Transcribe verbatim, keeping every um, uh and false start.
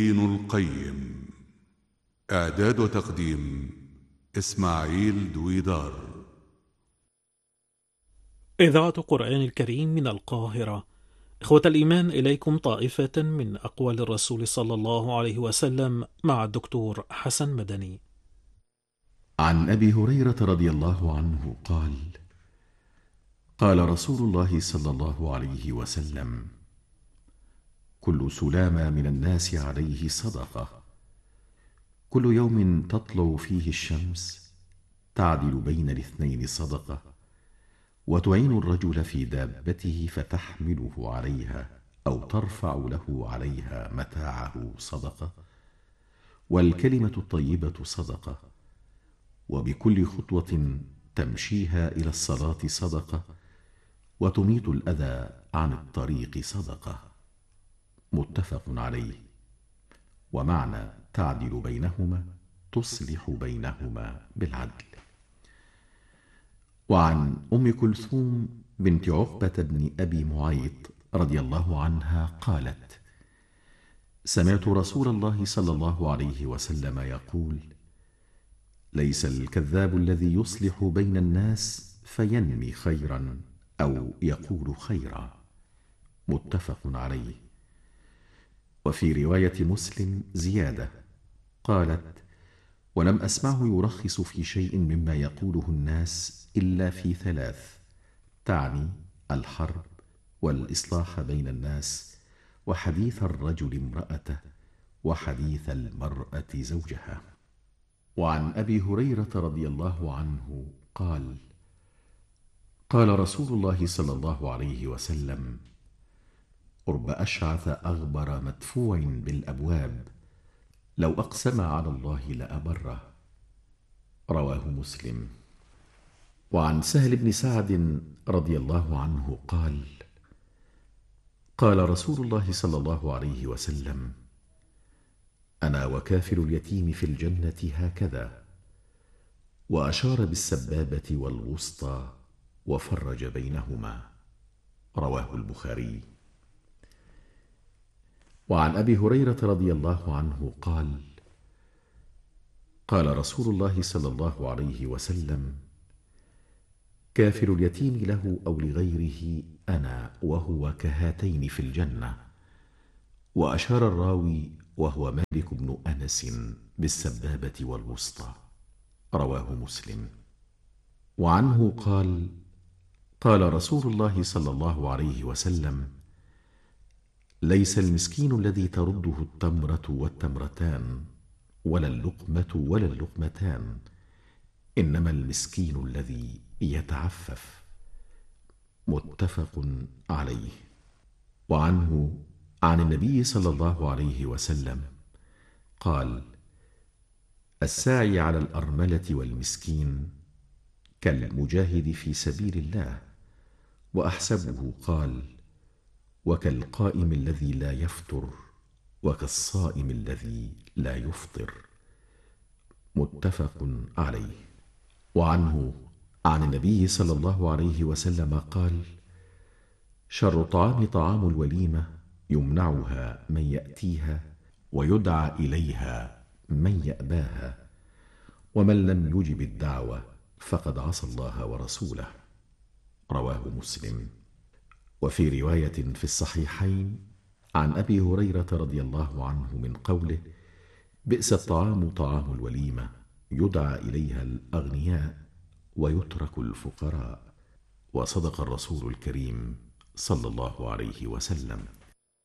ابن القيم. إعداد وتقديم إسماعيل دويدار. إذاعة قرآن الكريم من القاهرة. إخوة الإيمان، إليكم طائفة من أقوال الرسول صلى الله عليه وسلم مع الدكتور حسن مدني. عن أبي هريرة رضي الله عنه قال: قال رسول الله صلى الله عليه وسلم: كل سلامة من الناس عليه صدقة، كل يوم تطلع فيه الشمس تعدل بين الاثنين صدقة، وتعين الرجل في دابته فتحمله عليها أو ترفع له عليها متاعه صدقة، والكلمة الطيبة صدقة، وبكل خطوة تمشيها إلى الصلاة صدقة، وتميت الأذى عن الطريق صدقة. متفق عليه. ومعنى تعدل بينهما تصلح بينهما بالعدل. وعن أم كلثوم بنت عقبة بن أبي معيط رضي الله عنها قالت: سمعت رسول الله صلى الله عليه وسلم يقول: ليس الكذاب الذي يصلح بين الناس فينمي خيرا أو يقول خيرا. متفق عليه. وفي رواية مسلم زيادة قالت: ولم أسمعه يرخص في شيء مما يقوله الناس إلا في ثلاث، تعني الحرب والإصلاح بين الناس وحديث الرجل امرأته وحديث المرأة زوجها. وعن أبي هريرة رضي الله عنه قال: قال رسول الله صلى الله عليه وسلم: رب أشعث أغبر مدفوع بالأبواب لو أقسم على الله لأبره. رواه مسلم. وعن سهل بن سعد رضي الله عنه قال: قال رسول الله صلى الله عليه وسلم: أنا وكافل اليتيم في الجنة هكذا، وأشار بالسبابة والوسطى وفرج بينهما. رواه البخاري. وعن أبي هريرة رضي الله عنه قال: قال رسول الله صلى الله عليه وسلم: كافل اليتيم له أو لغيره أنا وهو كهاتين في الجنة. وأشار الراوي وهو مالك بن أنس بالسبابة والوسطى. رواه مسلم. وعنه قال: قال رسول الله صلى الله عليه وسلم: ليس المسكين الذي ترده التمرة والتمرتان ولا اللقمة ولا اللقمتان، إنما المسكين الذي يتعفف. متفق عليه. وعنه عن النبي صلى الله عليه وسلم قال: الساعي على الأرملة والمسكين كالمجاهد في سبيل الله. وأحسبه قال: وكالقائم الذي لا يفتر وكالصائم الذي لا يفطر. متفق عليه. وعنه عن النبي صلى الله عليه وسلم قال: شر طعام طعام الوليمة يمنعها من يأتيها ويدعى إليها من يأباها، ومن لم يجب الدعوة فقد عصى الله ورسوله. رواه مسلم. وفي رواية في الصحيحين عن أبي هريرة رضي الله عنه من قوله: بئس الطعام طعام الوليمة يدعى إليها الأغنياء ويترك الفقراء. وصدق الرسول الكريم صلى الله عليه وسلم.